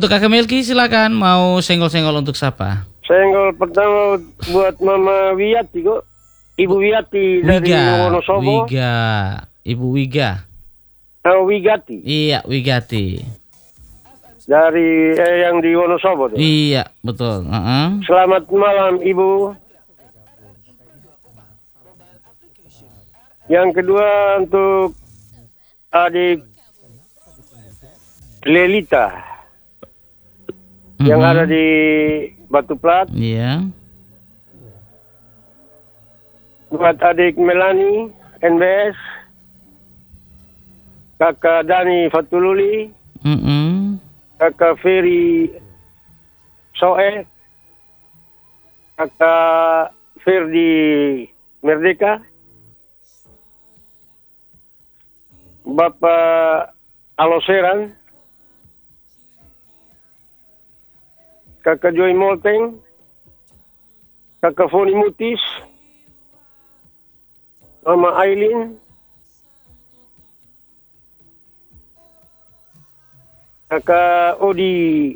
Untuk Kakak Melki silakan, mau senggol-senggol untuk siapa? Senggol pertama buat Mama Wiyati kok. Ibu Wiyati dari Wonosobo. Ibu Wiga. Oh, Wigati. Iya, Wigati. Dari yang di Wonosobo tuh. Iya, betul. Selamat malam, Ibu. Yang kedua untuk adik Lelita yang ada di Batu Plat. Iya. Buat adik Melani NBS, kakak Dani Fatululi, kakak Ferry Soe, kakak Ferdi Merdeka, Bapak Aloseran, kakak Joy Molteng, kakak Foni Mutis, Mama Aileen, kakak Odi,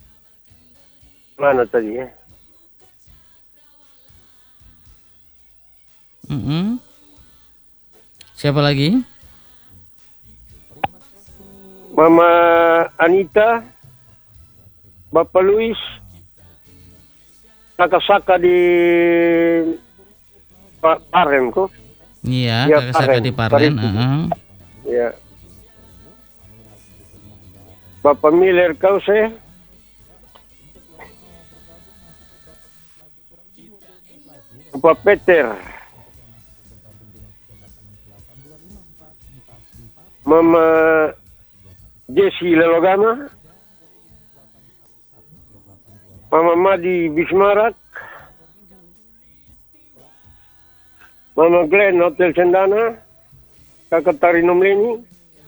mana tadi ya? Siapa lagi? Mama Anita, Bapak Luis, kakak Saka di Paren kok. Iya, ya, kakak Saka di Paren. Ya. Bapak Miller Kause, Bapak Peter, Mama Jesse Lelogama, Mama Madi Bismarak, Mama Glenn Hotel Cendana, kakak Tarino Mleni,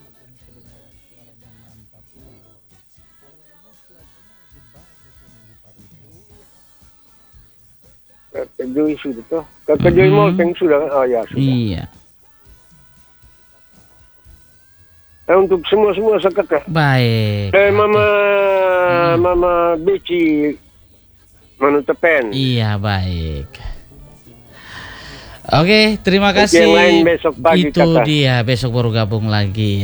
kakak Joy sudah toh, kakak Joy Molteng sudah, oh ya sudah. Iya. Untuk semua kakak. Baik. Mama Beci Manutepen. Iya, baik. Oke, terima kasih. Yang lain besok pagi, itu kakak. dia, besok baru gabung lagi.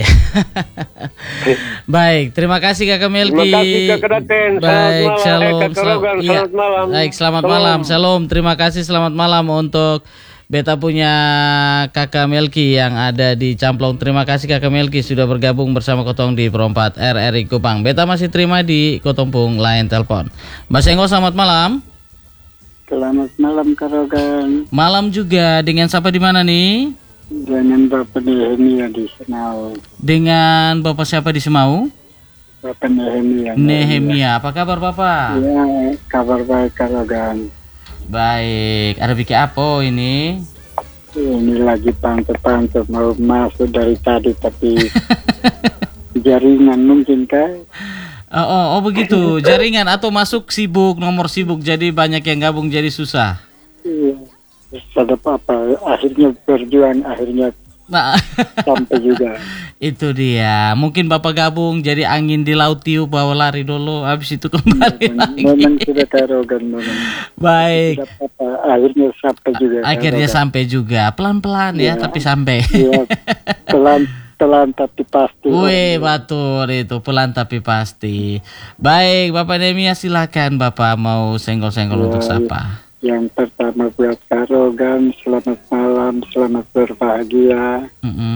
Baik, terima kasih Kakak Melki. Terima kasih Kakak Daten. Baik, shalom. Kakak Rogan, Iya. selamat malam. Baik, selamat malam. Shalom. Terima kasih, selamat malam untuk Beta punya Kakak Melki yang ada di Camplong. Terima kasih Kakak Melki sudah bergabung bersama Kotong di Perompat RRI Kupang. Beta masih terima di Kotompung lain telepon. Mbak Senggo, selamat malam. Selamat malam Kak Rogan. Malam juga. Dengan siapa di mana nih? Dengan Bapak Nehemia di Semau. Dengan Bapak siapa di Semau? Bapak Nehemia. Nehemia. Apa kabar Bapak? Ya, kabar baik Kak Rogan. Baik. Ada bikin apa ini? Ini lagi pantau-pantau mau masuk dari tadi tapi jaringan mungkin Kak. Oh begitu. Jaringan atau masuk sibuk, nomor sibuk, jadi banyak yang gabung jadi susah. Iya. Ada apa? Akhirnya berjuang, akhirnya Nah, sampai juga. itu dia. Mungkin Bapak gabung jadi angin di laut tiup, bawa lari dulu, habis itu kembali lagi. Memang sudah Kak Rogan. Baik. Tidak apa-apa, akhirnya sampai juga. Akhirnya sampai juga. Pelan-pelan ya, tapi sampai. Iya, pelan tapi pasti. Wih, betul itu, pelan tapi pasti. Baik, Bapak Nehemia silakan Bapak mau senggol-senggol untuk siapa? Yang pertama buat Kak Rogan, selamat malam, selamat berbahagia.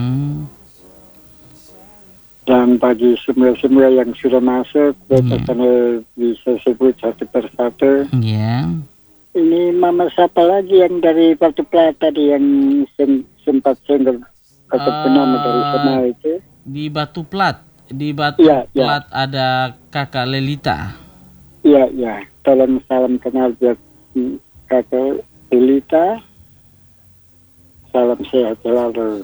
Dan bagi semua yang sudah masuk, kita bisa sebut satu persatu. Iya. Ini Mama siapa lagi yang dari Batu Plat tadi yang sempat senggol atau penama dari sana itu? Di Batu Plat, Plat ada Kakak Lelita. Iya. Tolong salam kenal buat Kakak Lelita. Salam sehat selalu.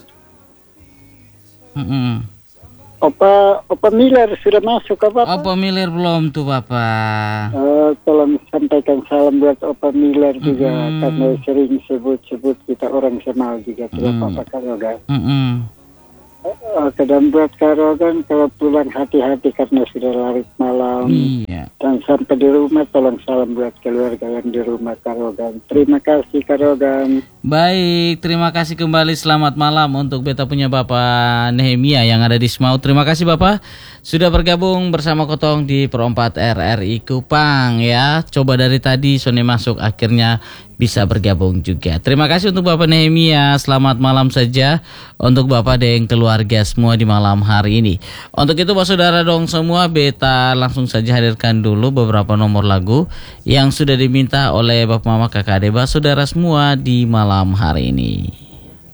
Opa Miller sudah masuk apa? Opa Miller belum tuh Bapak. Tolong sampaikan salam buat Opa Miller juga karena sering sebut kita orang Semal juga tidak apa-apa kalau enggak. Dan buat Karogan kalau pulang hati-hati karena sudah larut malam. Iya. Dan sampai di rumah tolong salam buat keluarga yang di rumah Karogan. Terima kasih Karogan. Baik, terima kasih kembali. Selamat malam untuk beta punya Bapak Nehemia yang ada di Semau. Terima kasih Bapak sudah bergabung bersama Kotong di Perempat RRI Kupang ya. Coba dari tadi Sone masuk akhirnya bisa bergabung juga. Terima kasih untuk Bapak Nehemia. Selamat malam saja untuk Bapak dan keluarga semua di malam hari ini. Untuk itu Pak Saudara dong semua, beta langsung saja hadirkan dulu beberapa nomor lagu yang sudah diminta oleh Bapak Mama Kakak Deba saudara semua di malam hari ini.